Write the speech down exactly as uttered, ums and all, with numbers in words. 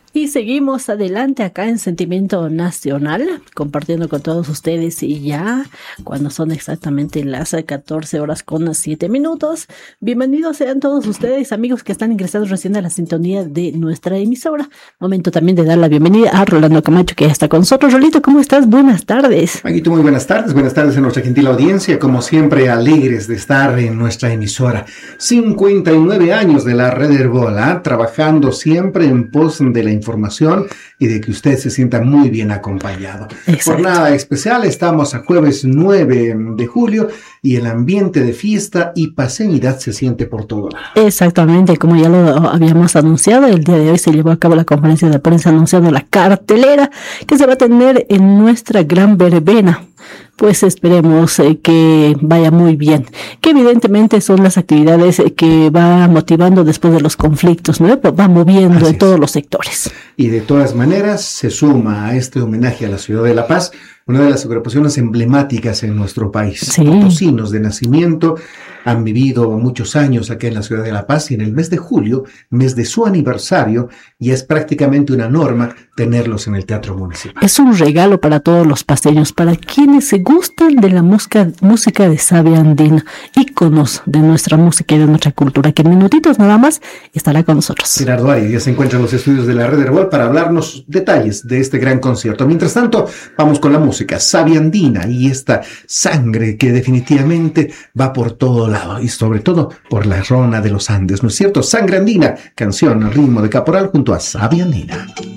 Y seguimos adelante acá en Sentimiento Nacional, compartiendo con todos ustedes y ya cuando son exactamente las catorce horas con siete minutos. Bienvenidos sean todos ustedes, amigos que están ingresados recién a la sintonía de nuestra emisora. Momento también de dar la bienvenida a Rolando Camacho, que ya está con nosotros. Rolito, ¿cómo estás? Buenas tardes. Maguito, muy buenas tardes. Buenas tardes a nuestra gentil audiencia. Como siempre, alegres de estar en nuestra emisora. cincuenta y nueve años de la Red Herbol, ¿eh? Trabajando siempre en pos de la información y de que usted se sienta muy bien acompañado. Exacto. Jornada especial, estamos a jueves nueve de julio y el ambiente de fiesta y paseñidad se siente por todo lado. Exactamente, como ya lo habíamos anunciado, el día de hoy se llevó a cabo la conferencia de prensa anunciando la cartelera que se va a tener en nuestra gran verbena. Pues esperemos eh, que vaya muy bien, que evidentemente son las actividades eh, que va motivando después de los conflictos, ¿no? Va moviendo Así en es. todos los sectores. Y de todas maneras se suma a este homenaje a la ciudad de La Paz, una de las agrupaciones emblemáticas en nuestro país. Sí. Potosinos de nacimiento, han vivido muchos años aquí en la ciudad de La Paz y en el mes de julio, mes de su aniversario, ya es prácticamente una norma tenerlos en el Teatro Municipal. Es un regalo para todos los paseños, para quienes se gustan de la música, música de savia andina, íconos de nuestra música y de nuestra cultura, que en minutitos nada más estará con nosotros. Gerardo Ari ya se encuentra en los estudios de la Red Herbol para hablarnos detalles de este gran concierto. Mientras tanto, vamos con la música, savia andina y esta sangre que definitivamente va por todo lado y sobre todo por la Rona de los Andes, ¿no es cierto? Sangre andina, canción al ritmo de Caporal junto a savia andina.